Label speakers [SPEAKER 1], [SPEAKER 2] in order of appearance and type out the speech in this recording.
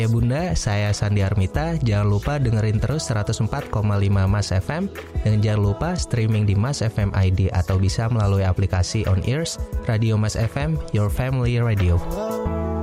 [SPEAKER 1] Ayah Bunda, saya Sandi Armita. Jangan lupa dengerin terus 104,5 Mas FM. Dan jangan lupa streaming di Mas FM ID atau bisa melalui aplikasi On Ears, Radio Mas FM, Your Family Radio.